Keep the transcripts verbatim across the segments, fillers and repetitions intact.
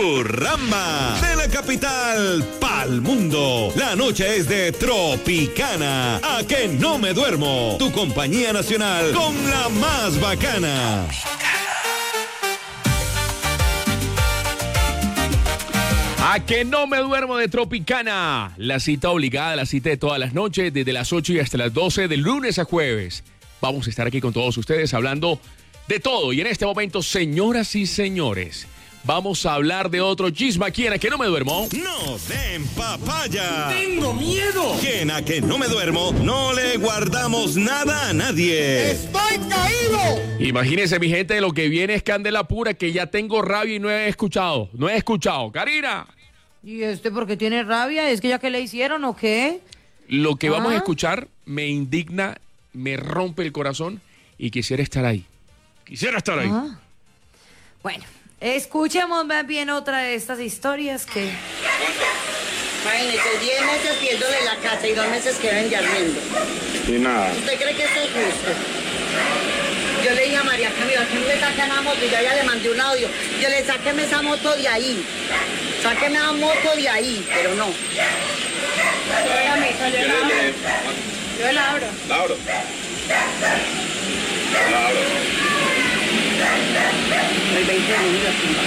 Curramba, de la capital pa'l mundo. La noche es de Tropicana. A que no me duermo. Tu compañía nacional con la más bacana. A que no me duermo de Tropicana. La cita obligada, la cita de todas las noches, desde las ocho y hasta las doce, de lunes a jueves. Vamos a estar aquí con todos ustedes hablando de todo. Y en este momento, señoras y señores, vamos a hablar de otro chisme aquí en A que no me duermo. ¡No den papaya! ¡Tengo miedo! Que en A que no me duermo no le guardamos nada a nadie. ¡Estoy caído! Imagínense, mi gente, de lo que viene es candela pura, que ya tengo rabia y no he escuchado. No he escuchado. Karina. ¿Y este por qué tiene rabia? ¿Es que ya que le hicieron o qué? Lo que ¿Ah? vamos a escuchar me indigna, me rompe el corazón y quisiera estar ahí. Quisiera estar ahí. Ah. Bueno, escuchemos más bien otra de estas historias que... Imagínese, diez meses pidiéndole la casa y dos meses quedan ya arriendo. Y nada. ¿Usted cree que esto es justo? Yo le dije a María Camila, que me sacan la moto, y yo ya le mandé un audio. Yo le sáqueme esa moto de ahí. Sáqueme esa moto de ahí, pero no. Yo la abro. La abro. La abro. El veinte de junio la tumba.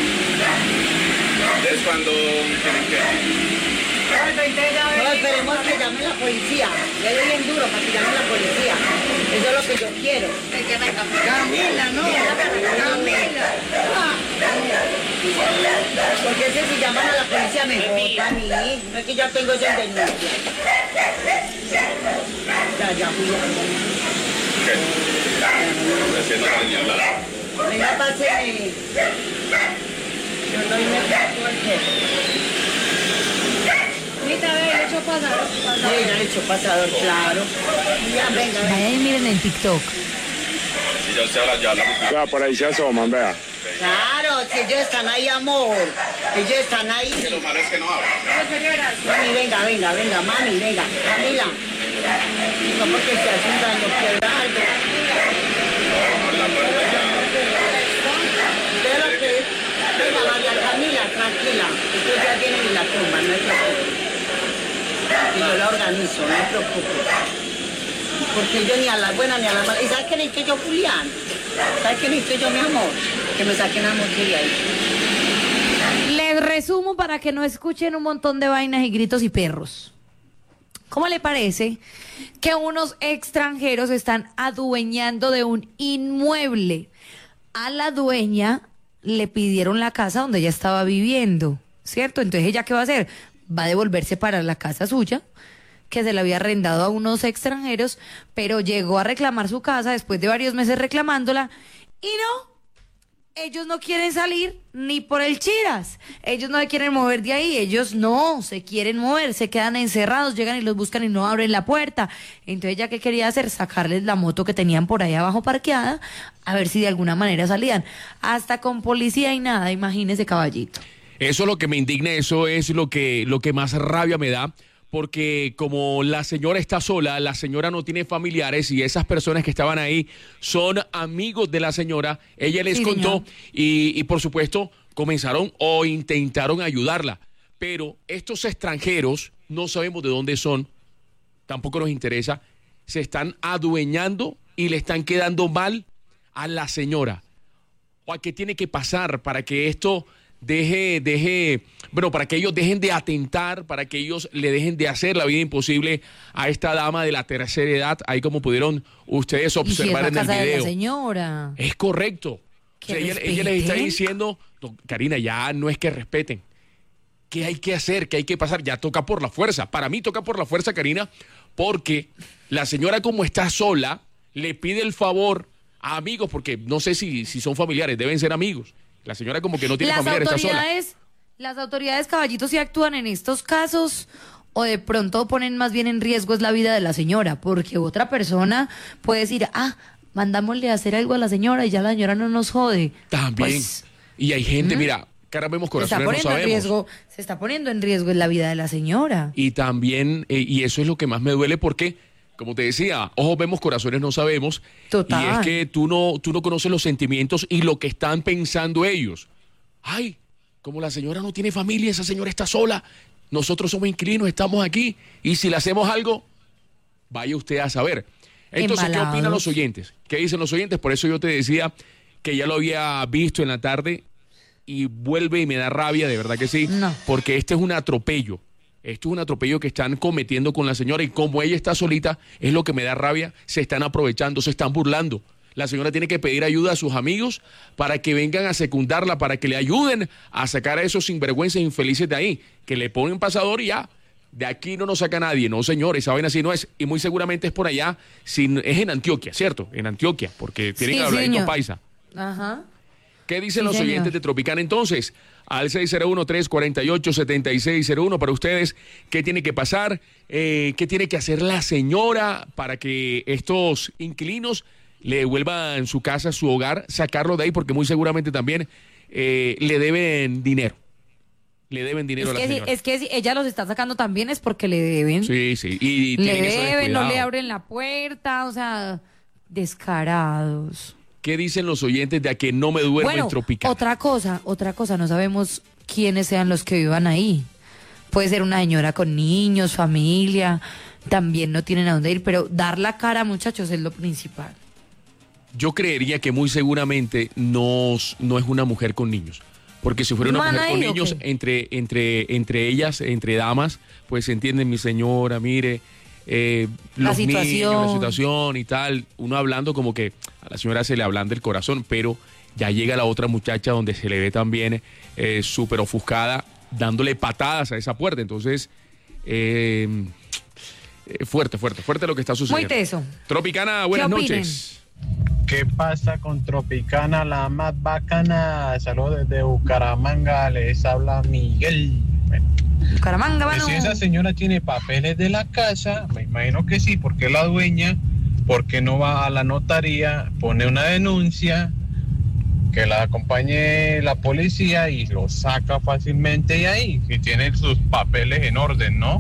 Es cuando tienen que... No, esperemos que llame la policía. Le doy bien duro para que llame la policía. Eso es lo que yo quiero. Camila, no. Camila. Ah. Porque ese si llaman a la policía me jota a mí. No es que ya tengo esa denuncia. Ya, ya, fui a... ¿Qué? Haciendo cariñada. Venga, páseme. Yo no me paso el jefe. Mira, ve, el hecho pasador. Sí, el hecho pasador, claro. Ya, venga, venga. Vayan y miren en TikTok. Y ya se habla ya la... Ya, por ahí se asoman, vea. Claro, si ellos están ahí, amor. Ellos están ahí. Que lo malo es que no hablan. Mami, venga, venga, venga, mami, venga. Camila. No porque se hace un daño, quiebra algo. La puerta ya. ¿Usted lo que es? Venga, María Camila, tranquila. Ustedes ya tienen la tumba, no se preocupe. Y yo la organizo, no se preocupe. Porque yo ni a las buenas ni a las malas. ¿Y sabes qué necesito yo, Julián? ¿Sabes qué necesito yo, mi amor? Que me saquen a moto de ahí. Les resumo para que no escuchen un montón de vainas y gritos y perros. ¿Cómo le parece que unos extranjeros están adueñando de un inmueble? A la dueña le pidieron la casa donde ella estaba viviendo, ¿cierto? Entonces, ¿ella qué va a hacer? Va a devolverse para la casa suya, que se la había arrendado a unos extranjeros, pero llegó a reclamar su casa después de varios meses reclamándola, y no, ellos no quieren salir ni por el chiras, ellos no se quieren mover de ahí, ellos no se quieren mover, se quedan encerrados, llegan y los buscan y no abren la puerta. Entonces, ¿ella qué quería hacer? Sacarles la moto que tenían por ahí abajo parqueada, a ver si de alguna manera salían, hasta con policía y nada, imagínese, caballito. Eso es lo que me indigna, eso es lo que, lo que más rabia me da, porque como la señora está sola, la señora no tiene familiares y esas personas que estaban ahí son amigos de la señora, ella les Sí, contó y, y por supuesto comenzaron o intentaron ayudarla, pero estos extranjeros, no sabemos de dónde son, tampoco nos interesa, se están adueñando y le están quedando mal a la señora. ¿O a qué tiene que pasar para que esto deje, deje, bueno, para que ellos dejen de atentar, para que ellos le dejen de hacer la vida imposible a esta dama de la tercera edad, ahí como pudieron ustedes observar y si es la en el casa de video? la señora. Es correcto. O Que sea, ella, ella les está respeten. diciendo, no, Karina, ya no es que respeten. ¿Qué hay que hacer? ¿Qué hay que pasar? Ya toca por la fuerza. Para mí toca por la fuerza, Karina, porque la señora, como está sola, le pide el favor a amigos, porque no sé si, si son familiares, deben ser amigos. La señora como que no tiene Las familiares, está sola. autoridades, las autoridades, caballitos, sí actúan en estos casos o de pronto ponen más bien en riesgo es la vida de la señora, porque otra persona puede decir, ah, mandámosle a hacer algo a la señora y ya la señora no nos jode. También. Pues, y hay gente, ¿Mm? mira, cara vemos se está corazones, no poniendo en sabemos. riesgo, se está poniendo en riesgo en la vida de la señora. Y también, eh, y eso es lo que más me duele porque, como te decía, ojos vemos, corazones no sabemos. Total. Y es que tú no, tú no conoces los sentimientos y lo que están pensando ellos. Ay, como la señora no tiene familia, esa señora está sola, nosotros somos inquilinos, estamos aquí, y si le hacemos algo, vaya usted a saber. Entonces, Embalados. ¿qué opinan los oyentes? ¿Qué dicen los oyentes? Por eso yo te decía que ya lo había visto en la tarde y vuelve y me da rabia, de verdad que sí, No. porque este es un atropello. Esto es un atropello que están cometiendo con la señora y como ella está solita, es lo que me da rabia, se están aprovechando, se están burlando. La señora tiene que pedir ayuda a sus amigos para que vengan a secundarla, para que le ayuden a sacar a esos sinvergüenzas infelices de ahí, que le ponen pasador y ya. De aquí no nos saca nadie. No, señor, esa vaina así no es. Y muy seguramente es por allá, sin, es en Antioquia, ¿cierto? En Antioquia, porque tienen Sí, que hablar señor. paisa. Ajá. ¿Qué dicen Sí, los señor. oyentes de Tropicana entonces? Al seis cero uno, tres cuatro ocho, siete seis cero uno para ustedes, ¿qué tiene que pasar? Eh, ¿Qué tiene que hacer la señora para que estos inquilinos le devuelvan su casa, su hogar, sacarlo de ahí? Porque muy seguramente también eh, le deben dinero. Le deben dinero Es a la que, si, señora. es que si ella los está sacando también es porque le deben. Sí, sí. Y, y le tienen eso deben, no le descuidado. abren la puerta, o sea, descarados. ¿Qué dicen los oyentes de a que no me duermo Bueno, en Tropicana? otra cosa, otra cosa, no sabemos quiénes sean los que vivan ahí. Puede ser una señora con niños, familia, también no tienen a dónde ir, pero dar la cara, muchachos, es lo principal. Yo creería que muy seguramente no, no es una mujer con niños. Porque si fuera una ¿No van mujer con ahí o niños, qué? entre, entre, entre ellas, entre damas, pues se entiende, mi señora, mire, eh, La los niños, situación. la situación y tal. Uno hablando como que a la señora se le ablanda el corazón, pero ya llega la otra muchacha donde se le ve también eh, súper ofuscada, dándole patadas a esa puerta. Entonces, eh, eh, fuerte, fuerte, fuerte lo que está sucediendo. Muy teso. Tropicana, buenas ¿Qué opinen? noches. ¿Qué pasa con Tropicana, la más bacana? Saludos desde Bucaramanga, les habla Miguel. Bueno, Bucaramanga, pues mano. si esa señora tiene papeles de la casa, me imagino que sí, porque es la dueña, porque no va a la notaría, pone una denuncia, que la acompañe la policía y lo saca fácilmente de ahí, si tiene sus papeles en orden, ¿no?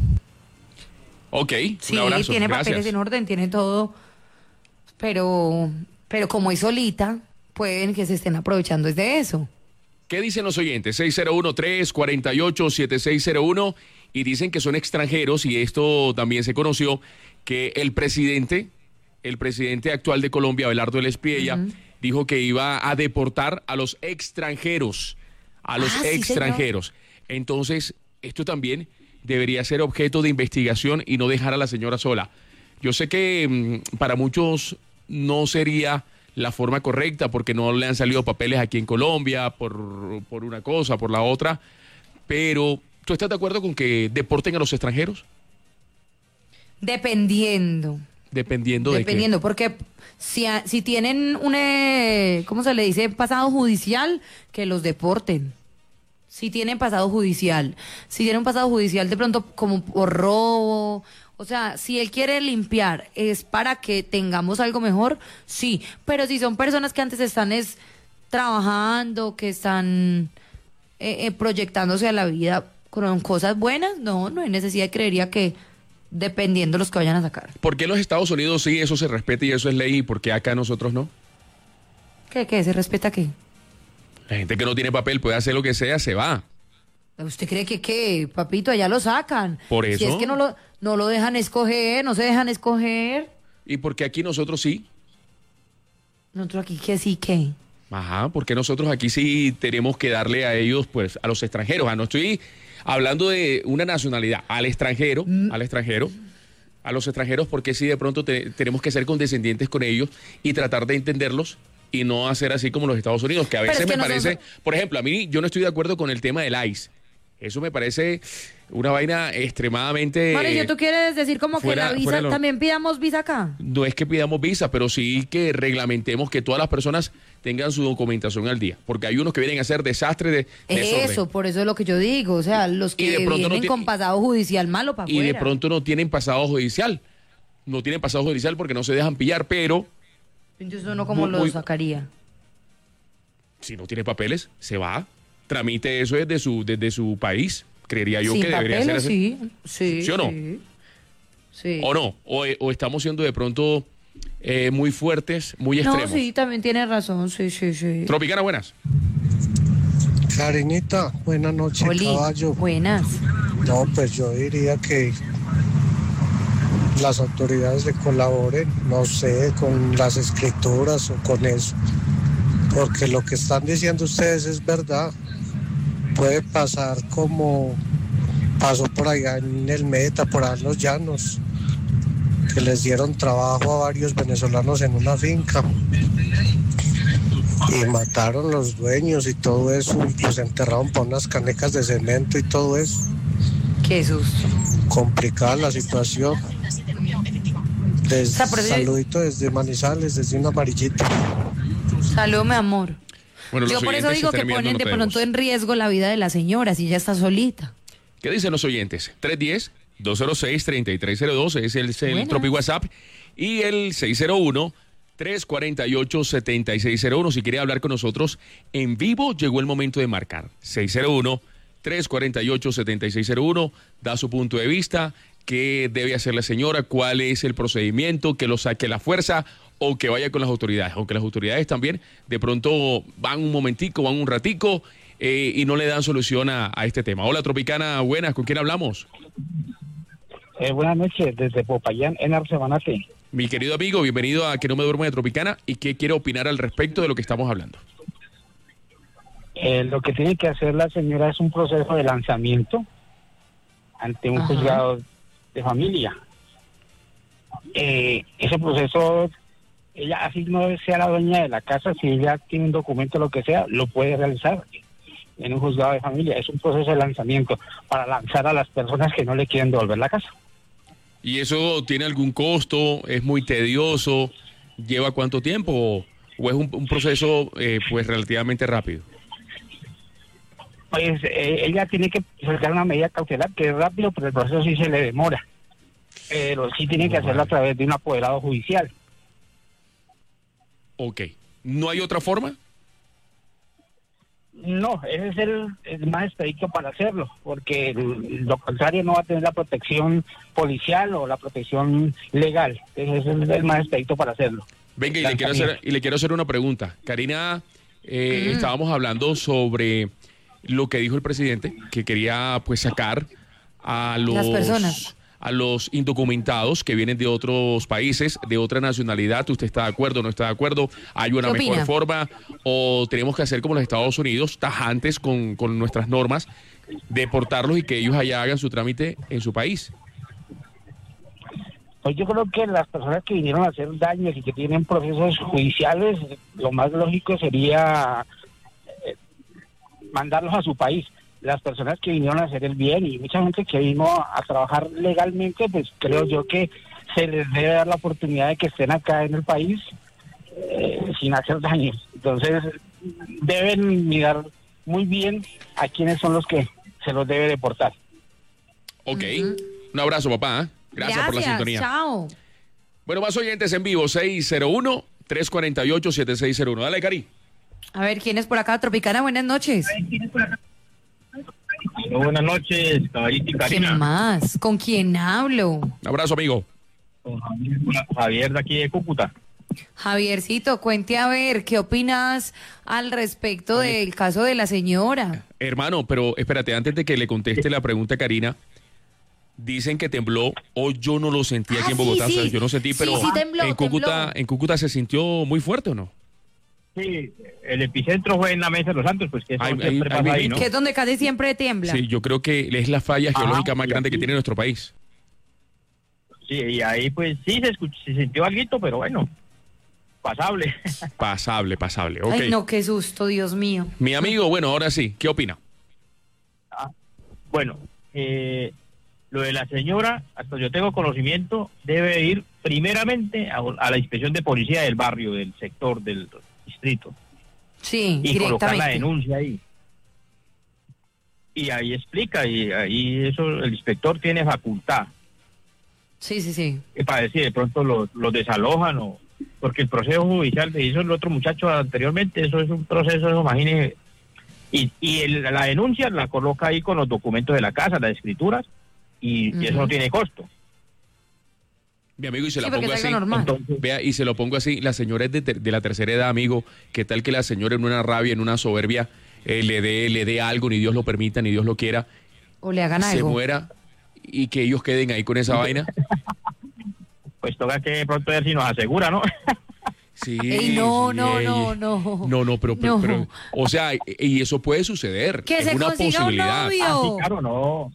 Ok, Sí, un abrazo. tiene Gracias. papeles en orden, tiene todo, pero, pero como es solita, pueden que se estén aprovechando de eso. ¿Qué dicen los oyentes? seis cero uno, tres cuatro ocho, siete seis cero uno y dicen que son extranjeros y esto también se conoció que el presidente, el presidente actual de Colombia, Abelardo El Espiella, uh-huh. dijo que iba a deportar a los extranjeros, a los Ah, sí, extranjeros. Entonces, esto también debería ser objeto de investigación y no dejar a la señora sola. Yo sé que mmm, para muchos no sería la forma correcta porque no le han salido papeles aquí en Colombia por, por una cosa, por la otra, pero ¿tú estás de acuerdo con que deporten a los extranjeros? Dependiendo. Dependiendo de Dependiendo, porque si, a- si tienen un, eh, ¿cómo se le dice? Pasado judicial, que los deporten. Si tienen pasado judicial. Si tienen un pasado judicial de pronto como por robo. O sea, si él quiere limpiar, es para que tengamos algo mejor, sí. Pero si son personas que antes están es, trabajando, que están eh, eh, proyectándose a la vida con cosas buenas, no, no hay necesidad, creería que dependiendo los que vayan a sacar. ¿Por qué en los Estados Unidos sí eso se respeta y eso es ley y por qué acá nosotros no? ¿Qué, qué? ¿Se respeta qué? La gente que no tiene papel puede hacer lo que sea, se va. ¿Usted cree que qué, papito? Allá lo sacan. Por Si eso. es que no lo, no lo dejan escoger, no se dejan escoger. ¿Y por qué aquí nosotros sí? Nosotros aquí que sí, ¿qué? Ajá, porque nosotros aquí sí tenemos que darle a ellos, pues, a los extranjeros. Ah, no estoy hablando de una nacionalidad, al extranjero, Mm. al extranjero, a los extranjeros, porque sí de pronto te- tenemos que ser condescendientes con ellos y tratar de entenderlos y no hacer así como los Estados Unidos, que a Pero veces es que me nosotros- parece, por ejemplo, a mí yo no estoy de acuerdo con el tema del ICE. Eso me parece una vaina extremadamente... Mario, ¿tú quieres decir como fuera- que la visa, fuera lo- también pidamos visa acá? No es que pidamos visa, pero sí que reglamentemos que todas las personas tengan su documentación al día, porque hay unos que vienen a hacer desastre de desorden. Eso, por eso es lo que yo digo. O sea, los Y de que pronto no vienen tiene- con pasado judicial malo para y afuera. de pronto no tienen pasado judicial. No tienen pasado judicial porque no se dejan pillar, pero Entonces uno como Muy- lo muy- sacaría. si no tiene papeles, se va. Tramite eso desde su, desde su país. Creería yo Sin que debería ser papeles, así. sí. Sí, ¿Sí o no? Sí. Sí. ¿O no? O, o estamos siendo de pronto eh, muy fuertes, muy No, extremos. sí, también tiene razón. Sí, sí, sí. Tropicana, buenas. Karinita, buenas noches, Oli, caballo. buenas. No, pues yo diría que las autoridades le colaboren, no sé, con las escrituras o con eso, porque lo que están diciendo ustedes es verdad. Puede pasar como pasó por allá en el Meta, por allá en los llanos, que les dieron trabajo a varios venezolanos en una finca y mataron los dueños y todo eso, y los enterraron por unas canecas de cemento y todo eso. Qué susto. Complicada la situación. Des, O sea, por eso- saludito desde Manizales, desde un amarillito. Salud, mi amor. Bueno, Yo los por eso oyentes digo que están enviando ponen de nota de pronto voz. en riesgo la vida de la señora si ya está solita. ¿Qué dicen los oyentes? tres uno cero, dos cero seis, tres tres cero dos es el, el Buenas. Tropi WhatsApp y el seis cero uno, tres cuatro ocho, siete seis cero uno. Si quiere hablar con nosotros en vivo, llegó el momento de marcar. seis cero uno, tres cuatro ocho, siete seis cero uno, da su punto de vista, qué debe hacer la señora, cuál es el procedimiento, que lo saque la fuerza o que vaya con las autoridades. Aunque las autoridades también de pronto van un momentico, van un ratico eh, y no le dan solución a, a este tema. Hola Tropicana, buenas, ¿con quién hablamos? Eh, buenas noches, desde Popayán, en Arcebanate. Mi querido amigo, bienvenido a Que No Me Duermo de Tropicana. ¿Y qué quiere opinar al respecto de lo que estamos hablando? Eh, lo que tiene que hacer la señora es un proceso de lanzamiento ante un Ajá. juzgado de familia. Eh, ese proceso, ella así no sea la dueña de la casa, si ella tiene un documento, lo que sea, lo puede realizar en un juzgado de familia. Es un proceso de lanzamiento para lanzar a las personas que no le quieren devolver la casa. ¿Y eso tiene algún costo? ¿Es muy tedioso? ¿Lleva cuánto tiempo? ¿O, o es un, un proceso eh, pues relativamente rápido? Pues eh, ella tiene que sacar una medida cautelar que es rápido, pero el proceso sí se le demora. Pero sí tiene que hacerlo a través de un apoderado judicial. Ok. ¿No hay otra forma? No, ese es el, el más expedito para hacerlo, porque el- lo contrario no va a tener la protección policial o la protección legal. Ese es el, el más expedito para hacerlo. Venga, y le quiero hacer, y le quiero hacer una pregunta. Karina, eh, Mm. estábamos hablando sobre lo que dijo el presidente, que quería pues sacar a los, Las personas. a los indocumentados que vienen de otros países, de otra nacionalidad. ¿Usted está de acuerdo, no está de acuerdo? ¿Hay una ¿Qué mejor opina? forma? ¿O tenemos que hacer como los Estados Unidos, tajantes con, con nuestras normas, deportarlos y que ellos allá hagan su trámite en su país? Pues yo creo que las personas que vinieron a hacer daños y que tienen procesos judiciales, lo más lógico sería eh, mandarlos a su país. Las personas que vinieron a hacer el bien y mucha gente que vino a, a trabajar legalmente, pues creo yo que se les debe dar la oportunidad de que estén acá en el país eh, sin hacer daño. Entonces deben mirar muy bien a quiénes son los que se los debe deportar. Ok. Un abrazo, papá. ¿eh? Gracias, por la sintonía. Chao. Bueno, más oyentes en vivo, seis cero uno, tres cuatro ocho, siete seis cero uno. Dale, Cari. A ver, ¿quién es por acá? Tropicana, buenas noches. Buenas noches, caballito y ¿Quién Karina. más? ¿Con quién hablo? Un abrazo, amigo. Javier de aquí de Cúcuta. Javiercito, cuente a ver, ¿qué opinas al respecto del caso de la señora? Hermano, pero espérate, antes de que le conteste la pregunta a Karina, dicen que tembló, o yo no lo sentí aquí Ah, en sí, Bogotá, sí. o sea, yo no sentí, Sí, pero sí, tembló, en Cúcuta, tembló. en Cúcuta se sintió muy fuerte, ¿o no? Sí, el epicentro fue en la Mesa de los Santos, pues que eso Ahí- siempre ahí- pasa ahí ahí, mismo. ¿no? Que es donde casi siempre tiembla. Sí, yo creo que es la falla geológica Ah, más y grande que aquí- tiene nuestro país. Sí, y ahí pues sí se, escuch- se sintió algo, pero bueno, pasable. Pasable, pasable. Ok. Ay, no, qué susto, Dios mío. Mi amigo, bueno, ahora sí, ¿qué opina? Bueno, eh, lo de la señora, hasta yo tengo conocimiento, debe ir primeramente a, a la inspección de policía del barrio, del sector, del distrito, Sí, y colocar la directamente. denuncia ahí. Y ahí explica, y ahí eso el inspector tiene facultad Sí, sí, sí. eh, para decir, de pronto los lo desalojan o... Porque el proceso judicial que hizo el otro muchacho anteriormente, eso es un proceso, eso, imagínese. Y, y el- la denuncia la coloca ahí con los documentos de la casa, las escrituras, y, y eso Ujú. no tiene costo. Mi amigo, y se Sí, la porque pongo es así. algo normal. Entonces, Vea, y se lo pongo así, la señora es de, ter- de la tercera edad, amigo. ¿Qué tal que la señora en una rabia, en una soberbia, eh, le dé le dé algo, ni Dios lo permita, ni Dios lo quiera, O le hagan se algo. muera y que ellos queden ahí con esa vaina. Pues toca que de pronto ver si nos asegura, ¿no? Sí. Ey, no, sí, no, ey. no, no. No, no, pero, pero, No. pero, o sea, y eso puede suceder. Que es se una consiga un posibilidad. novio. Ah, sí, claro, no.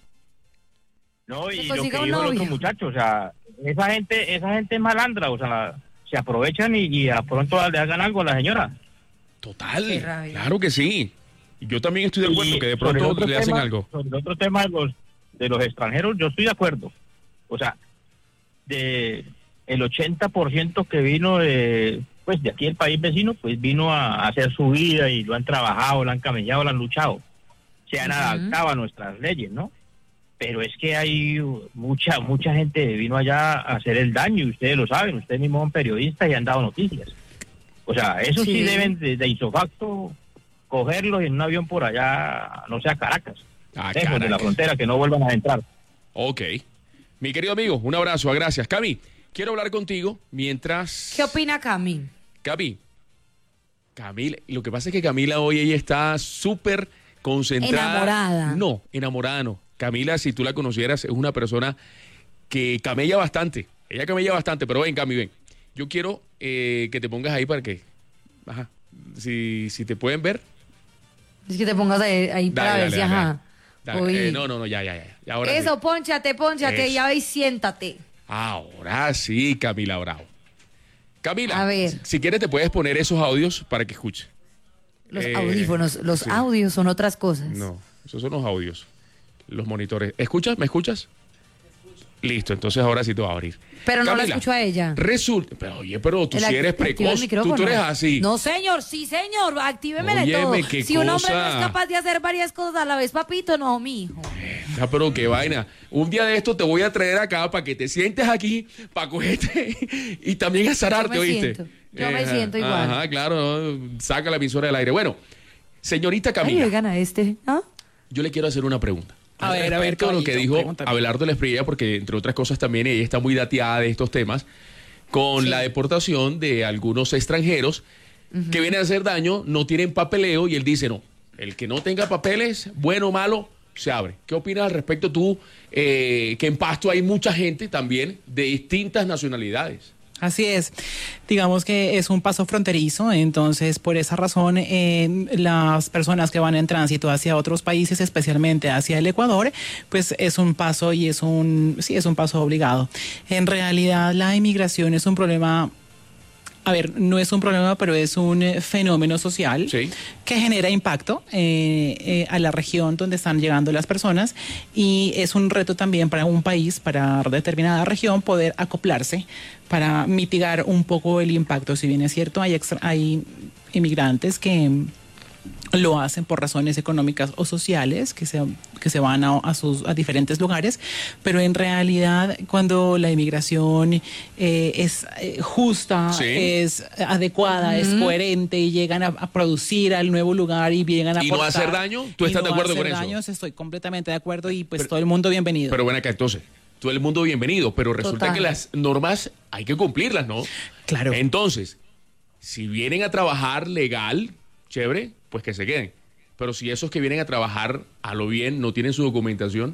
No, y Se lo que consiga dijo un el otro novio. muchacho, o sea, esa gente, esa gente es malandra, o sea, se aprovechan y, y a pronto le hagan algo a la señora. Total, Qué rabia. claro que sí. Y yo también estoy de acuerdo Y que de sobre el pronto otro le hacen tema- algo. Sobre el otro tema de los, de los extranjeros, yo estoy de acuerdo. O sea, de el ochenta por ciento que vino de, pues, de aquí del país vecino, pues vino a, a hacer su vida y lo han trabajado, lo han camellado, lo han luchado. Se han Ujú. adaptado a nuestras leyes, ¿no? Pero es que hay mucha mucha gente que vino allá a hacer el daño, y ustedes lo saben, ustedes mismos son periodistas y han dado noticias. O sea, eso sí, Sí. deben de, de isofacto cogerlos en un avión por allá, no sé, a Caracas, Ah, lejos de la Caracas. frontera, que no vuelvan a entrar. Ok. Mi querido amigo, un abrazo, gracias. Cami, quiero hablar contigo mientras... ¿Qué opina Cami? Cami, Camila, lo que pasa es que Camila hoy ella está súper concentrada. Enamorada. No, enamorada no. Camila, si tú la conocieras, es una persona que camella bastante. Ella camella bastante, pero ven, Cami, ven. Yo quiero eh, que te pongas ahí para que... Ajá. Si, si te pueden ver. Es que te pongas ahí, ahí para Dale, ver dale, si, dale, ajá. dale. Uy. Eh, no, no, no, ya, ya, ya. ya. Ahora Eso, sí. pónchate, pónchate, Eso. ya ve y siéntate. Ahora sí, Camila Bravo. Camila, A ver. si, si quieres te puedes poner esos audios para que escuche. Los Eh, audífonos, los sí. audios son otras cosas. No, esos son los audios. Los monitores. ¿Escuchas? ¿Me escuchas? Listo, entonces ahora sí te va a abrir. Pero no la Camila, escucho a ella. Resulta, pero oye, pero tú El sí eres activa el precoz, tú, micrófono. tú eres así. No, señor, sí, señor, actívemele todo. Óyeme, qué Si un hombre no es cosa. capaz de hacer varias cosas a la vez, papito, no, mijo. Ah, pero qué vaina. Un día de esto te voy a traer acá para que te sientes aquí, para cogerte y también azararte, Yo me ¿oíste? siento, yo me ajá, siento igual. Ajá, claro, ¿no? Saca la emisora del aire. Bueno, señorita Ay, Camila, oigan a este. ¿Ah? yo le quiero hacer una pregunta. A ver, a ver, Respecto a lo que caballito, dijo pregúntame. Abelardo Lesprilla, porque entre otras cosas también ella está muy dateada de estos temas, con la deportación de algunos extranjeros que vienen a hacer daño, no tienen papeleo, y él dice, no, el que no tenga papeles, bueno o malo, se abre. ¿Qué opinas al respecto tú, eh, que en Pasto hay mucha gente también de distintas nacionalidades? Así es. Digamos que es un paso fronterizo, entonces por esa razón eh, las personas que van en tránsito hacia otros países, especialmente hacia el Ecuador, pues es un paso y es un, sí, es un paso obligado. En realidad la inmigración es un problema... A ver, no es un problema, pero es un eh, fenómeno social Sí. que genera impacto eh, eh, a la región donde están llegando las personas, y es un reto también para un país, para determinada región, poder acoplarse para mitigar un poco el impacto. Si bien es cierto, hay, extra- hay inmigrantes que lo hacen por razones económicas o sociales, que se, que se van a, a sus, a diferentes lugares, pero en realidad cuando la inmigración eh, es eh, justa, Sí. es adecuada, es coherente, y llegan a, a producir al nuevo lugar y llegan a ¿Y no aportar, hacer daño? ¿Tú y estás no de acuerdo hacer con eso? daños, estoy completamente de acuerdo, y pues Pero- todo el mundo bienvenido. Pero bueno, acá entonces, todo el mundo bienvenido, pero resulta Total. que las normas hay que cumplirlas, ¿no? Claro. Entonces, si vienen a trabajar legal, chévere, pues que se queden. Pero si esos que vienen a trabajar a lo bien no tienen su documentación,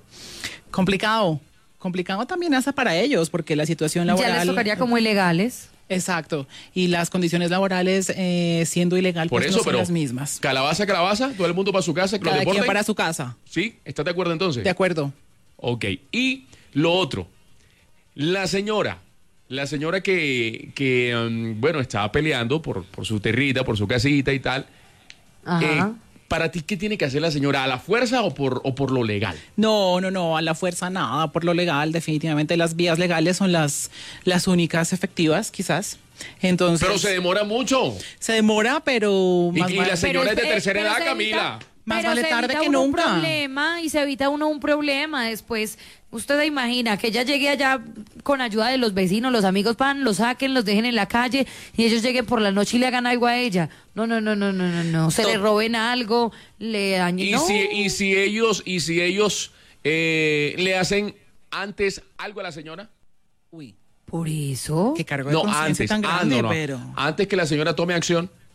Complicado. Complicado también hasta para ellos, porque la situación laboral... Ya les tocaría como ilegales. Exacto. Y las condiciones laborales, eh, siendo ilegal, por pues eso, no son pero las mismas. calabaza, calabaza, todo el mundo para su casa, que lo Cada quien deporten. para su casa. ¿Sí? ¿Estás de acuerdo entonces? De acuerdo. Ok. Y lo otro, la señora, la señora que, que um, bueno, estaba peleando por, por su territa, por su casita y tal. Ajá. Eh, ¿Para ti qué tiene que hacer la señora? ¿A la fuerza o por, o por lo legal? No, no, no, a la fuerza nada, por lo legal, definitivamente las vías legales son las, las únicas efectivas, quizás. Entonces, Pero se demora mucho. se demora, pero Y, más y vale- la señora es de Pero tercera pero edad, se Camila. evita- Más pero vale se tarde evita que uno nunca. un problema y se evita uno un problema después. Usted se imagina que ella llegue allá con ayuda de los vecinos, los amigos van, los saquen, los dejen en la calle y ellos lleguen por la noche y le hagan algo a ella. No, no, no, no, no, no, no. Se To- le roben algo, le dañen. Y, No. si, y si ellos, y si ellos eh, le hacen antes algo a la señora. Uy, Por eso. qué cargo de No, conciencia antes. tan ah, grande, no, no. pero... Antes que la señora tome acción.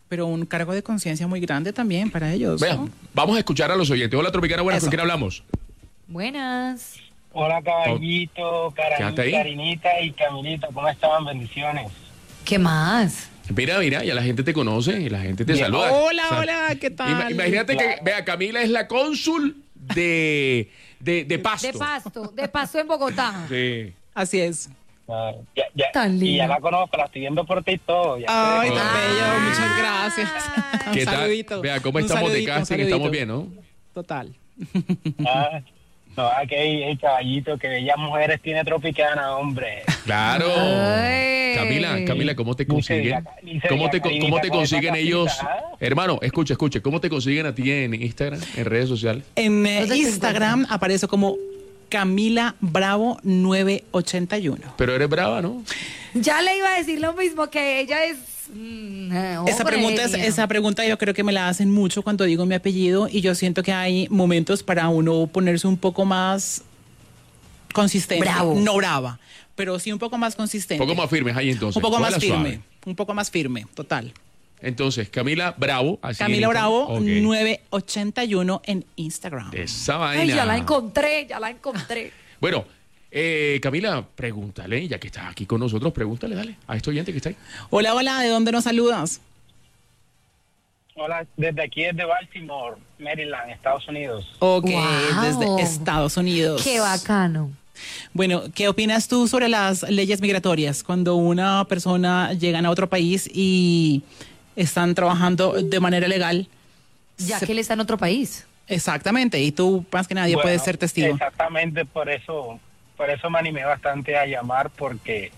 pero un cargo de conciencia muy grande también para ellos. Vean, ¿no? vamos a escuchar a los oyentes. Hola, Tropicana, buenas, Eso. ¿con quién hablamos? Buenas. Hola, caballito, Quédate ahí. Karinita y Camilita, ¿cómo estaban? Bendiciones. ¿Qué más? Mira, mira, ya la gente te conoce y la gente te Bien. saluda. Hola, O sea, hola, ¿qué tal? ima- Imagínate que, vea, Camila es la cónsul de, de, de Pasto. De Pasto, de Pasto en Bogotá. Sí. Así es. Ah, ya, ya, Tan y ya linda. la conozco, la estoy viendo por ti y todo. Ya Ay, sé. tan Ah. bello, muchas gracias. Un ¿Qué tal? saludito. Vea, ¿cómo Un estamos de saludito, un casting? saludito. Estamos bien, ¿no? Total. Ah, no, aquí hay el caballito que bellas mujeres tiene Tropicana, hombre. Claro. Ay. Camila, Camila, ¿cómo te Ni se consiguen? diga, ni se ¿Cómo diga, te, co- Karinita, cómo te con esa consiguen casita, ellos? ¿ah? Hermano, escucha, escucha, ¿cómo te consiguen a ti en Instagram, en redes sociales? En eh, ¿Dónde te Instagram aparece como Camila Bravo nueve ochenta y uno. Pero eres brava, ¿no? Ya le iba a decir lo mismo, que ella es... mm, eh, Esa pregunta, es- Aurelio. esa pregunta yo creo que me la hacen mucho cuando digo mi apellido y yo siento que hay momentos para uno ponerse un poco más consistente. Bravo. No brava, pero sí un poco más Un consistente. poco más firmes ahí entonces. Un poco más Cógela firme. suave. Un poco más firme, total. Entonces, Camila Bravo. Así en Camila Instagram. Bravo Ok. nueve ochenta y uno en Instagram. Esa vaina. Ay, ya la encontré, ya la encontré. Bueno, eh, Camila, pregúntale, ya que estás aquí con nosotros, pregúntale, dale, a este oyente que está ahí. Hola, hola, ¿de dónde nos saludas? Hola, desde aquí, desde Baltimore, Maryland, Estados Unidos. Ok, Wow. desde Estados Unidos. Qué bacano. Bueno, ¿qué opinas tú sobre las leyes migratorias cuando una persona llega a otro país y están trabajando de manera legal? Ya Se- que él está en otro país. Exactamente, y tú más que nadie Bueno, puedes ser testigo. Exactamente, por eso, por eso me animé bastante a llamar, porque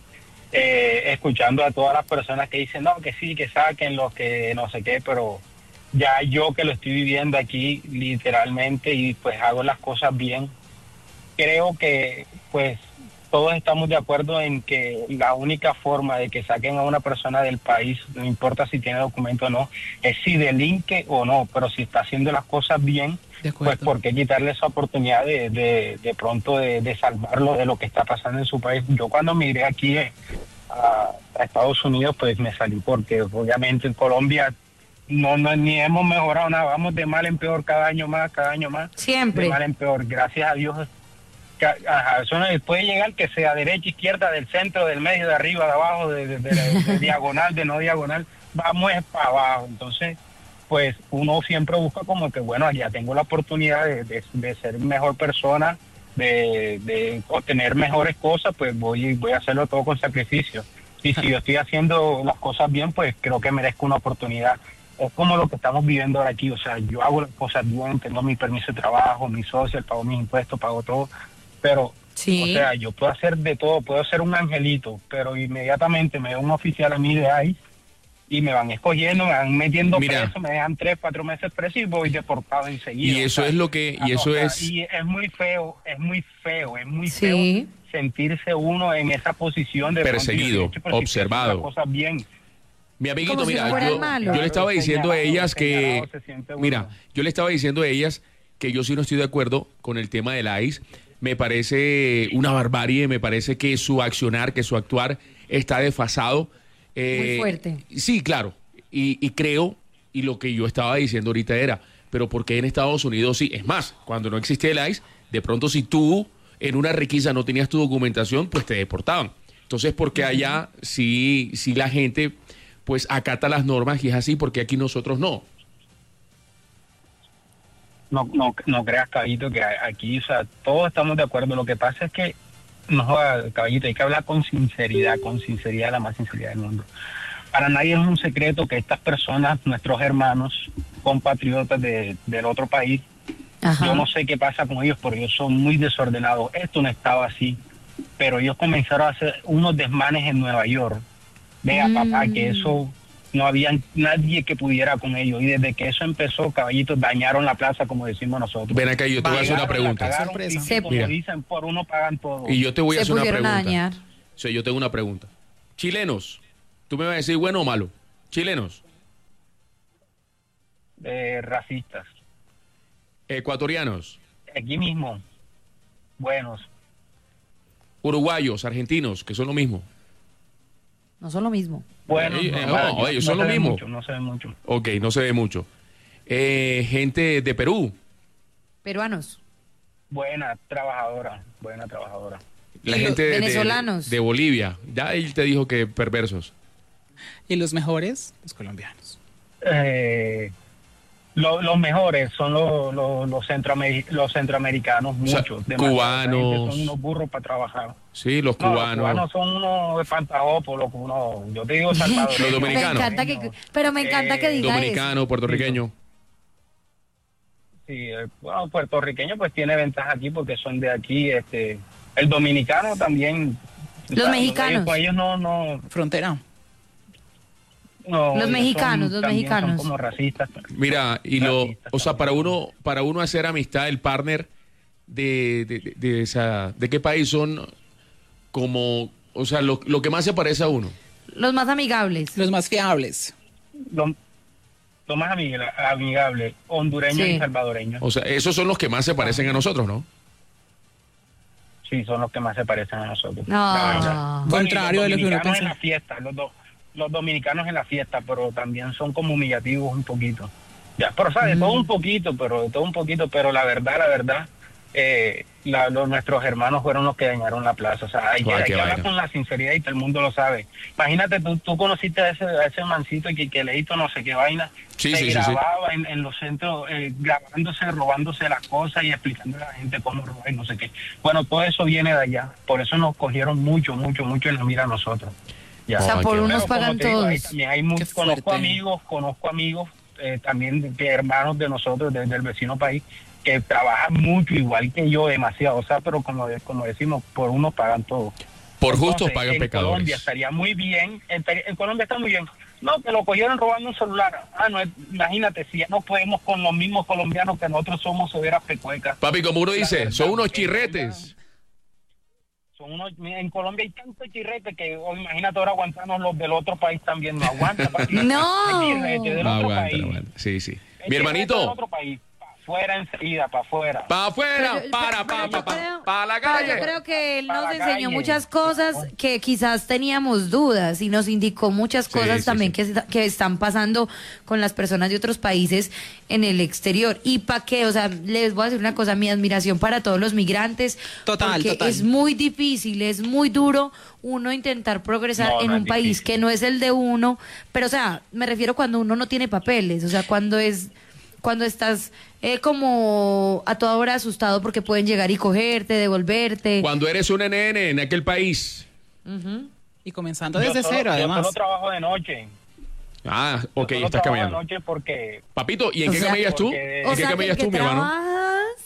eh, escuchando a todas las personas que dicen, no, que sí, que saquen los que no sé qué, pero ya yo que lo estoy viviendo aquí literalmente y pues hago las cosas bien, creo que pues todos estamos de acuerdo en que la única forma de que saquen a una persona del país, no importa si tiene documento o no, es si delinque o no, pero si está haciendo las cosas bien, De acuerdo. pues ¿por qué quitarle esa oportunidad de, de, de pronto de, de salvarlo de lo que está pasando en su país? Yo cuando migré aquí eh, a, a Estados Unidos, pues me salí porque obviamente en Colombia no, no ni hemos mejorado nada, vamos de mal en peor cada año más, cada año más. Siempre. De mal en peor, gracias a Dios. ca- Ajá, eso no puede llegar que sea derecha, izquierda, del centro, del medio, de arriba, de abajo, de, de- de- de diagonal, de no diagonal, vamos es para abajo. Entonces, pues uno siempre busca como que, bueno, ya tengo la oportunidad de, de- de ser mejor persona, de, de obtener mejores cosas, pues voy, voy a hacerlo todo con sacrificio. Y si yo estoy haciendo las cosas bien, pues creo que merezco una oportunidad. Es como lo que estamos viviendo ahora aquí, o sea, yo hago las cosas bien, tengo mi permiso de trabajo, mi social, pago mis impuestos, pago todo, pero, Sí. o sea, yo puedo hacer de todo, puedo ser un angelito, pero inmediatamente me da un oficial a mí de ahí y me van escogiendo, me van metiendo Mira. preso, me dejan tres, cuatro meses preso y voy deportado enseguida. Y o eso sea, es lo que, y ah, eso o sea, es, y es muy feo, es muy feo, es muy Sí. feo sentirse uno en esa posición de pronto, Perseguido, yo he hecho, pero si estoy haciendo observado. las cosas bien. mi amiguito, Como si mira, no fuera el yo, malo. yo le estaba Claro, diciendo a señalado, ellas que, señalado se siente uno. mira, yo le estaba diciendo a ellas que yo sí no estoy de acuerdo con el tema del I C E. Me parece una barbarie, me parece que su accionar, que su actuar está desfasado. Eh, Muy fuerte. Sí, claro. Y, y creo, y lo que yo estaba diciendo ahorita era, pero ¿por qué en Estados Unidos sí? Es más, cuando no existía el I C E, de pronto si tú en una requisa no tenías tu documentación, pues te deportaban. Entonces, ¿por qué allá sí, sí la gente pues acata las normas y es así? Porque aquí nosotros no. No, no, no creas, Caballito, que a- aquí, o sea, todos estamos de acuerdo. Lo que pasa es que, no, joda, Caballito, hay que hablar con sinceridad, con sinceridad, la más sinceridad del mundo. Para nadie es un secreto que estas personas, nuestros hermanos, compatriotas de, del otro país, Ajá. yo no sé qué pasa con ellos, porque ellos son muy desordenados. Esto no estaba así, pero ellos comenzaron a hacer unos desmanes en Nueva York. Vea, Mm. papá, que eso no había nadie que pudiera con ellos. Y desde que eso empezó, caballitos, dañaron la plaza, como decimos nosotros. Ven acá, yo te voy a hacer una Cagaron, la pregunta. cagaron, Sorpresa. y Se- como Mira. dicen, por uno pagan todo. Y yo te voy a Se hacer una pusieron a pregunta. dañar. O sea, yo tengo una pregunta. Chilenos, tú me vas a decir bueno o malo. Chilenos, Eh, racistas. ecuatorianos, Aquí mismo, buenos. uruguayos, argentinos, que son lo mismo. No son lo mismo. Bueno, Eh, eh, no, no, no, ellos no son se lo ve mismo. mucho, no se ve mucho. Ok, no se ve mucho. Eh, gente de Perú. Peruanos. Buena trabajadora, buena trabajadora. La Y los gente de- de, venezolanos. de Bolivia. Ya él te dijo que perversos. Y los mejores, los colombianos. Eh, lo- los mejores son los, los, los, centroameri- los centroamericanos, O sea, muchos. demasiada cubanos. gente, son unos burros para trabajar. Sí, los No, cubanos. los cubanos son unos espantajópolos, unos, yo te digo salvadoreños. Los dominicanos. Me encanta que, pero me encanta que Eh, diga Dominicano, puertorriqueño. Sí, el bueno, puertorriqueño pues tiene ventaja aquí porque son de aquí. Este, el dominicano también. Los o sea, mexicanos. Ellos, pues, ellos no, no, Frontera. no, Los ellos mexicanos, los también mexicanos. Son como racistas. Mira, y lo, Racistas o sea, también. para uno, para uno hacer amistad, el partner de, de, de, de esa, ¿de qué país son? Como, o sea, lo, lo que más se parece a uno. eso. Los más amigables. Los más fiables. Lo, lo más amiga- amigable, hondureños Sí. y salvadoreños. O sea, esos son los que más se parecen a nosotros, ¿no? Sí, son los que más se parecen a nosotros. No. la verdad. Bueno, y Contrario de los lo que uno dominicanos en piensa. la fiesta, los, do- los dominicanos en la fiesta, pero también son como humillativos un poquito. Ya, pero sabes, de todo un poquito, pero de todo un poquito, pero la verdad, la verdad, eh, la- los, nuestros hermanos fueron los que dañaron la plaza. O sea, hay que, Guau, hay qué que hablar vaina. con la sinceridad y todo el mundo lo sabe. Imagínate, tú, tú conociste a ese, a ese mancito que, que leíto no sé qué vaina, Sí, se sí, sí, sí. grababa En, en los centros, eh, grabándose, robándose las cosas y explicando a la gente cómo robar y no sé qué. Bueno, todo eso viene de allá, por eso nos cogieron mucho, mucho, mucho en la mira a nosotros. Ya. O sea, Ay, por qué unos Pero como pagan te digo, ahí todos. también hay mu- Qué conozco fuerte. amigos, conozco amigos eh, también de, de hermanos de nosotros, desde el vecino país, que trabajan mucho, igual que yo, demasiado. O sea, pero como, de- como decimos, por uno pagan todo. Por justos Entonces, pagan en pecadores. Colombia estaría muy bien, en, en Colombia está muy bien. No, que lo cogieron robando un celular. Ah, no, imagínate, si ya no podemos con los mismos colombianos que nosotros somos, severas pecuecas. Papi, como uno dice, verdad, son unos en chirretes. Son unos, en Colombia hay tanto chirrete que oh, imagínate ahora aguantarnos los del otro país también. No aguanta, papi. No. El chirrete del No otro aguanta, país. no aguanta. Sí, sí. El Mi chirrete del hermanito, otro país. Pa' afuera enseguida, para afuera. para afuera, Pero- para, pero para, yo para, creo- para la pero calle. yo creo que él Para nos la enseñó calle. muchas cosas que quizás teníamos dudas y nos indicó muchas Sí, cosas sí, también sí. Que, está- que están pasando con las personas de otros países en el exterior. ¿Y para qué? O sea, les voy a decir una cosa, mi admiración para todos los migrantes. Total, porque total. es muy difícil, es muy duro uno intentar progresar No, en no un es país difícil. que no es el de uno. Pero, o sea, me refiero cuando uno no tiene papeles, o sea, cuando es... Cuando estás eh, como a toda hora asustado porque pueden llegar y cogerte, devolverte. Cuando eres un N N en aquel país. Y comenzando Yo desde solo- cero, yo además. solo trabajo de noche. Ah, Yo ok, solo estás trabajo de cambiando. noche porque Papito, ¿y en O qué sea, camellas tú? porque- ¿En O qué sea, que el camellas que tú, mi hermano? trabajas...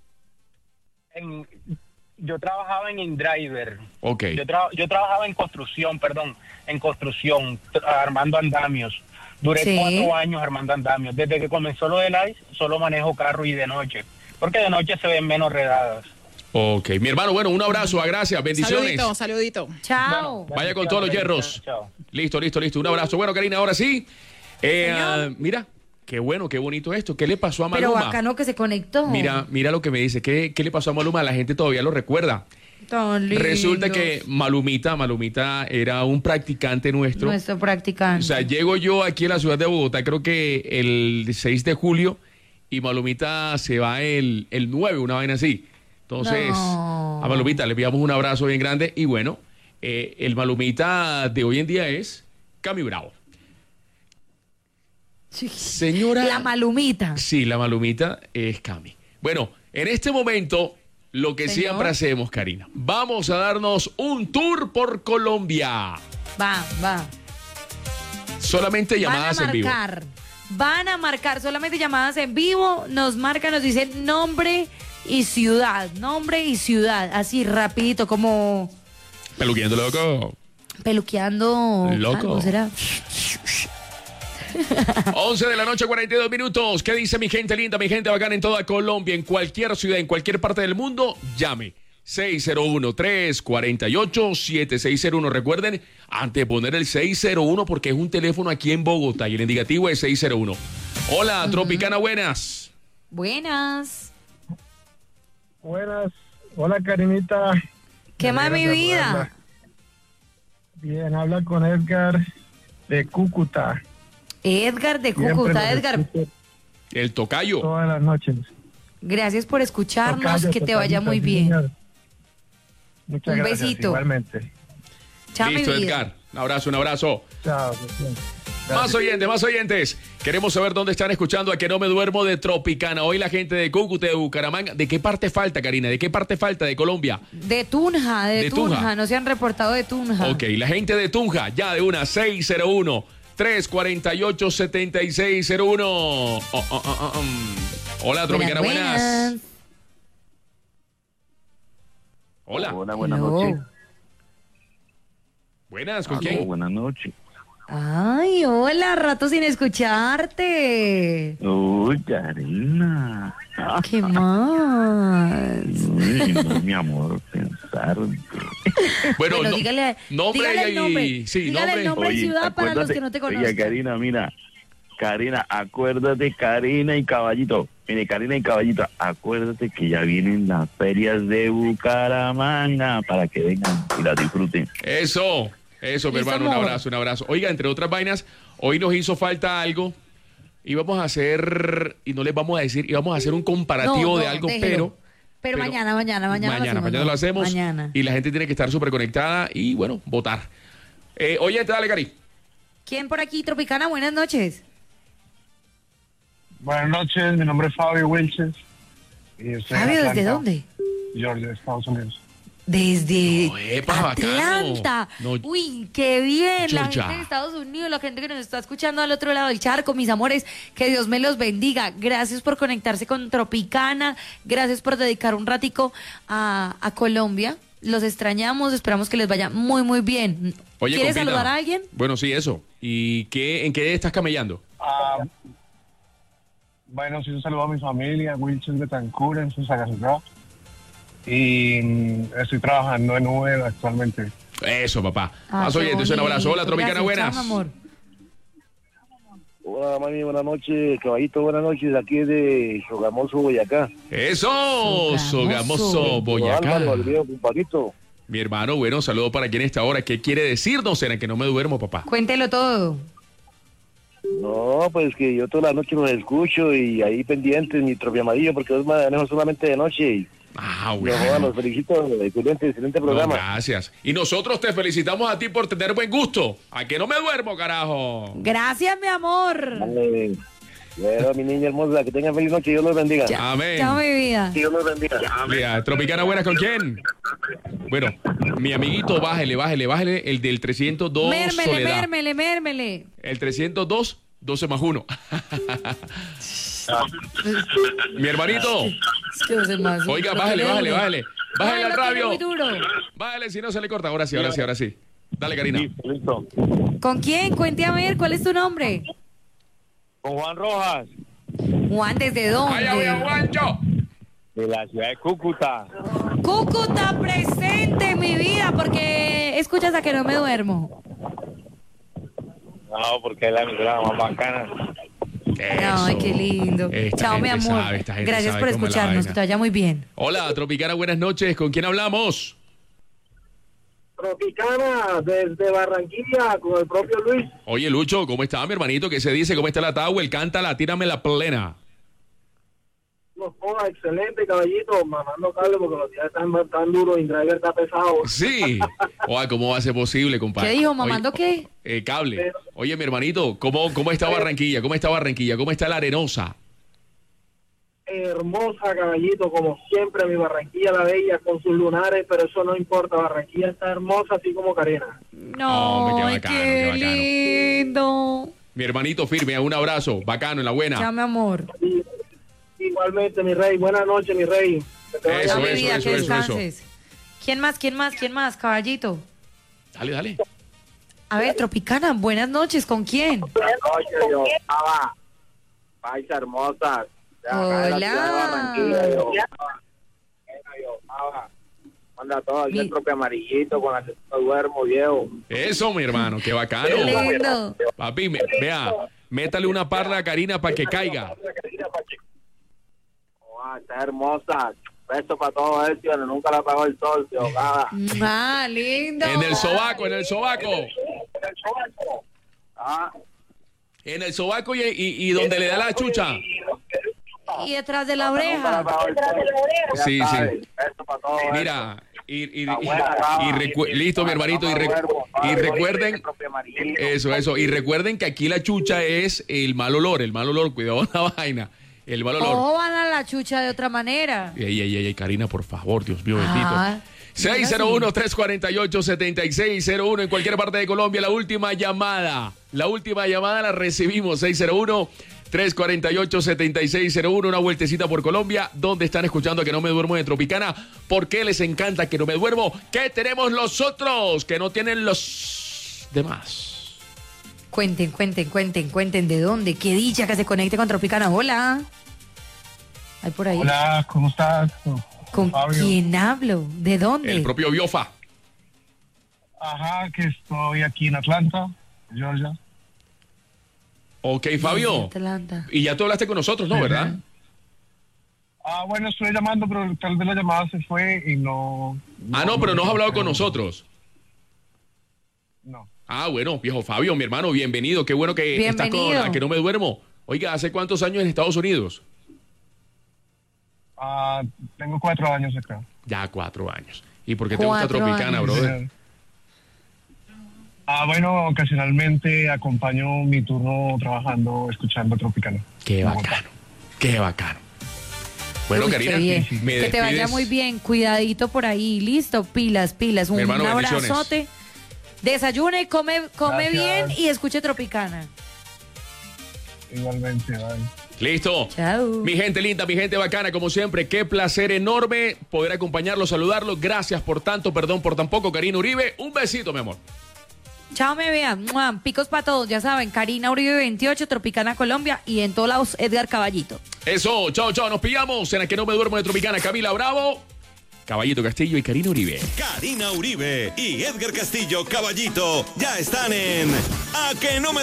en- yo trabajaba en InDriver. Ok. Yo, tra- yo trabajaba en construcción, perdón, en construcción, tra- armando andamios. Duré Sí. cuatro años armando andamios. Desde que comenzó lo del ICE, solo manejo carro y de noche. Porque de noche se ven menos redadas. Ok, mi hermano, bueno, un abrazo, gracias, bendiciones. Saludito, saludito. Chao. Bueno, Vaya con todos los hierros. Chao. Listo, listo, listo. Un abrazo. Bueno, Karina, ahora sí. Eh, ah, mira, qué bueno, qué bonito esto. ¿Qué le pasó a Pero Maluma? bacano que se conectó. Mira, mira lo que me dice. ¿Qué, qué le pasó a Maluma? La gente todavía lo recuerda. Tan Resulta lindos. que Malumita, Malumita era un practicante nuestro. Nuestro practicante. O sea, llego yo aquí a la ciudad de Bogotá, creo que el seis de julio, y Malumita se va el, el nueve, una vaina así. Entonces, No. a Malumita le enviamos un abrazo bien grande. Y bueno, eh, el Malumita de hoy en día es Cami Bravo. Sí. Señora. La Malumita. Sí, la Malumita es Cami. Bueno, en este momento, lo que Señor. siempre hacemos, Karina, vamos a darnos un tour por Colombia. Va, va. Solamente llamadas Van a en vivo. marcar. Van a marcar solamente llamadas en vivo. Nos marcan, nos dicen nombre y ciudad. Nombre y ciudad. Así rapidito, como Peluqueando loco. peluqueando. Loco. algo, ¿será? once de la noche, cuarenta y dos minutos. ¿Qué dice mi gente linda, mi gente bacana en toda Colombia, en cualquier ciudad, en cualquier parte del mundo? Llame. seis cero uno, tres cuatro ocho, siete seis cero uno. Recuerden, anteponer el seis cero uno porque es un teléfono aquí en Bogotá y el indicativo es seis cero uno. Hola, Tropicana, buenas. Buenas. Buenas. Hola, Karinita. ¿Qué más, mi vida? Bien, habla con Edgar de Cúcuta. Edgar de Siempre Cúcuta, los Edgar. escucho El tocayo. Todas las noches. Gracias por escucharnos, Tocayo, que te tocayito, vaya muy sí, bien. señor. Muchas Un gracias, besito. igualmente. Chao, mi Listo, vida. Edgar. Un abrazo, un abrazo. Chao. Más oyentes, más oyentes. Queremos saber dónde están escuchando a Que No Me Duermo de Tropicana. Hoy la gente de Cúcuta, de Bucaramanga. ¿De qué parte falta, Karina? ¿De qué parte falta de Colombia? De Tunja, de, De Tunja. Tunja. No se han reportado de Tunja. Ok, la gente de Tunja, ya de una, seis cero uno, tres cuatro ocho, siete seis cero uno. Oh, oh, oh, oh, um. Hola, Tropicana, buenas. buenas. Hola. Hola, buenas Hello. noches. Buenas, ¿con Aló, quién? Buenas noches. Ay, hola, rato sin escucharte. Uy, Karina. ¿Qué más? Uy, no, mi amor, pensar. Bueno, Bueno, no- dígale, nombre dígale y- el nombre. sí, dígale nombre. el nombre y Oye, ciudad para los acuérdate- que no te Oiga, conozcan. Karina, mira. Karina, acuérdate, Karina y Caballito. Mire, Karina y Caballito, acuérdate que ya vienen las ferias de Bucaramanga para que vengan y las disfruten. Eso, eso, mi Listo, hermano, un amor. abrazo, un abrazo. Oiga, entre otras vainas, hoy nos hizo falta algo. Íbamos a hacer, y no les vamos a decir, íbamos a hacer un comparativo No, no, de algo, déjelo. pero... Pero, pero mañana, mañana, mañana. mañana, hacemos, mañana ¿no? lo hacemos. Mañana. Y la gente tiene que estar súper conectada y, bueno, votar. Eh, oye, dale, Cari. ¿Quién por aquí, Tropicana? Buenas noches. Buenas noches, mi nombre es Fabio Wilches. Y estoy en Fabio, ¿desde Atlanta, dónde? Georgia, Estados Unidos. Desde No, epa, Atlanta. bacano. No, Uy, qué bien. La Georgia. gente de Estados Unidos, la gente que nos está escuchando al otro lado del charco, mis amores, que Dios me los bendiga. Gracias por conectarse con Tropicana. Gracias por dedicar un ratico a, a Colombia. Los extrañamos, esperamos que les vaya muy, muy bien. Oye, ¿Quieres compita. saludar a alguien? Bueno, sí, eso. ¿Y qué, en qué estás camellando? Ah, bueno, sí, un saludo a mi familia, Wilches de Tancur, en Fusagasugá. Y mm, estoy trabajando en Uber actualmente. Eso, papá. Ah, Más qué oyentes, un abrazo. Hola, bonito. Tropicana, Gracias, buenas. chao, mi amor. Hola, mami, buenas noches. Caballito, buenas noches. Aquí es de Sogamoso, Boyacá. Eso, Sogamoso, Boyacá. Álvaro, el viejo compadrito. Mi hermano, bueno, saludo para quien está ahora. ¿Qué quiere decirnos? ¿Será que no me duermo, papá? Cuéntelo todo. No, pues que yo toda la noche los escucho y ahí pendientes, mi tropio amarillo, porque os manejo solamente de noche. Y Ah, no, bueno. joda, los felicito, excelente, excelente No, programa. gracias. Y nosotros te felicitamos a ti por tener buen gusto. ¿A que no me duermo, carajo? Gracias, mi amor. Dale. Bueno, mi niña hermosa, que tengan feliz noche, Dios los bendiga. Amén. Chao, mi vida. Dios los bendiga. Mira, Tropicana buena, ¿con quién? Bueno, mi amiguito, bájele, bájele, bájele. El del trescientos dos, Mérmele, Soledad. mérmele, mérmele. El trescientos dos, doce más uno. Mi hermanito. Es que doce más. Oiga, Lo bájale, tiene bájale, duro. bájale. No, Bájale lo al tiene radio. muy duro. Bájale, si no se le corta. Ahora sí, ahora sí, ahora sí. Dale, Karina. Listo, listo. ¿Con quién? Cuente a ver, ¿cuál es tu nombre? Con Juan Rojas, Juan, ¿desde ¡Vaya, voy a dónde? Juancho! de la ciudad de Cúcuta. Cúcuta presente en mi vida, porque escuchas a que no me duermo. No, porque es la emisora más bacana. Ay, qué lindo. Esta Chao, mi gente amor. sabe, esta gente Gracias sabe por cómo es la escucharnos, vaina. que te vaya muy bien. Hola, Tropicana, buenas noches. ¿Con quién hablamos? Tropicana, desde Barranquilla, con el propio Luis. Oye, Lucho, ¿cómo está, mi hermanito? ¿Qué se dice? ¿Cómo está la Tower? Cántala, tírame la plena. Los ponga excelente, caballito, mamando cable porque los días están tan duros y Driver está pesado. Sí. Oye, ¿cómo va a ser posible, compadre? ¿Qué dijo? ¿Mamando Oye, qué? eh, cable. Oye, mi hermanito, ¿cómo, ¿cómo está Barranquilla? ¿Cómo está Barranquilla? ¿Cómo está la Arenosa? Hermosa, caballito, como siempre, mi Barranquilla la bella con sus lunares, pero eso no importa, Barranquilla está hermosa así como Karina. No, Hombre, qué ay, bacano, qué, qué bacano. lindo. Mi hermanito firme, un abrazo. Bacano, en la Chao, buena. mi amor. Y- igualmente, mi rey, buenas noches, mi rey. Que te vaya Eso, Chao, mi bien. eso, vida, eso, que eso, eso. descanses. ¿Quién más? ¿Quién más? ¿Quién más? Caballito. Dale, dale. A ver, Tropicana, buenas noches. ¿Con quién? Buenas noches, yo estaba. Paisa hermosa. de acá de la Hola. ciudad de Barranquilla, yo. Bueno, yo estaba. Manda todo aquí Mi- el propio amarillito con la que no duermo, viejo. Eso, mi hermano, qué bacano. Qué lindo. Papi, me- vea, métale una parla a Karina para que caiga. Oh, está hermosa. Beso para todos ellos, que nunca la pagó el socio. Nada. Ah, lindo. En el sobaco, en el sobaco. Ah, En el sobaco y, y, y donde le da la chucha. Y detrás de la oreja. Sí, sí. Beso para todos ellos. Mira, y, y, y, y recu- listo, mi hermanito. Y, recu- y recuerden, eso, eso. Y recuerden que aquí la chucha es el mal olor, el mal olor. Cuidado con la vaina. El mal olor. O van a la chucha de otra manera. Ey, ey, ey, ey, Karina, por favor, Dios mío, Ah, bendito. seis cero uno, tres cuatro ocho, siete seis cero uno en cualquier parte de Colombia. La última llamada. La última llamada la recibimos. seis cero uno, tres cuatro ocho, siete seis cero uno. Una vueltecita por Colombia. ¿Dónde están escuchando Que No Me Duermo de Tropicana? ¿Por qué les encanta Que No Me Duermo? ¿Qué tenemos los otros que no tienen los demás? Cuenten, cuenten, cuenten, cuenten de dónde. Qué dicha que se conecte con Tropicana. Hola. Hay por ahí. Hola, ¿cómo estás? ¿Con Fabio. quién hablo? ¿De dónde? El propio Biofa. Ajá, que estoy aquí en Atlanta, Georgia. Ok, Fabio. Atlanta. Y ya tú hablaste con nosotros, ¿no? ¿Verdad? Ah, bueno, estoy llamando, pero tal vez la llamada se fue y no... Ah, no, pero no has hablado con nosotros. No. Ah, bueno, viejo Fabio, mi hermano, bienvenido. Qué bueno que estás con Bienvenido. A Que No Me Duermo. Oiga, ¿hace cuántos años en Estados Unidos? Ah, tengo cuatro años acá. Ya cuatro años. ¿Y por qué te gusta Cuatro Tropicana, años. brother? Ah, bueno, ocasionalmente acompaño mi turno trabajando, escuchando Tropicana. Qué bacano, qué bacano. Bueno, Uy, Karina, qué bien. me Que te vaya despides. muy bien. Cuidadito por ahí. Listo, pilas, pilas. Un Mi hermano, abrazote. Desayune, come, come Gracias. bien y escuche Tropicana. Igualmente, bye. Listo. Chao. Mi gente linda, mi gente bacana, como siempre, qué placer enorme poder acompañarlos, saludarlos. Gracias por tanto, perdón por tan poco, Karina Uribe. Un besito, mi amor. Chao, me vean. ¡Mua! Picos para todos, ya saben. Karina Uribe veintiocho, Tropicana Colombia y en todos lados Edgar Caballito. Eso, chao, chao. Nos pillamos en A Que No Me Duermo de Tropicana. Camila Bravo, Caballito Castillo y Karina Uribe. Karina Uribe y Edgar Castillo Caballito ya están en A Que No Me